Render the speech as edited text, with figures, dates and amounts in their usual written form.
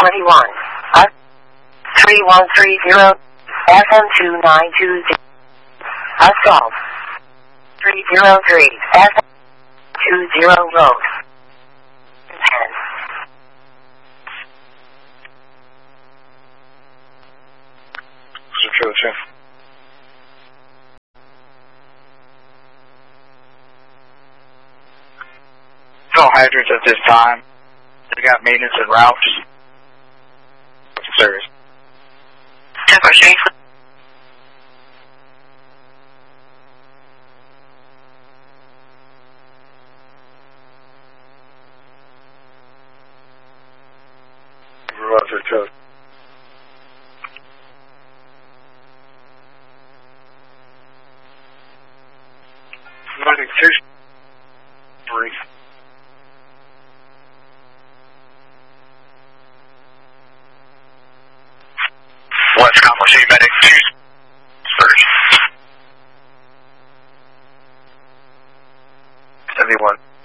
21. 3130 FM 2920. Assault. 303 FM 20 Road. Japan. No hydrants at this time. They got maintenance and routes. Service. Tempo change. Roger, Joe. Running 2-3. West Combo City Medic 2-3. 71.